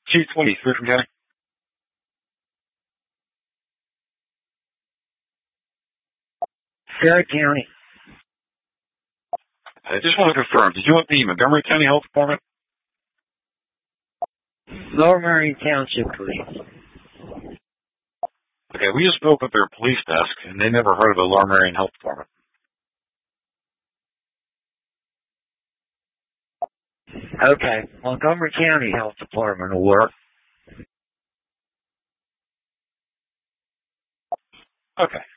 Chief 20, Griffin County. Fair County. I just want to confirm, did you want the Montgomery County Health Department? Lower Merion Township Police. Okay, we just spoke with their police desk, and they never heard of the Lower Merion Health Department. Okay, Montgomery County Health Department will work. Okay.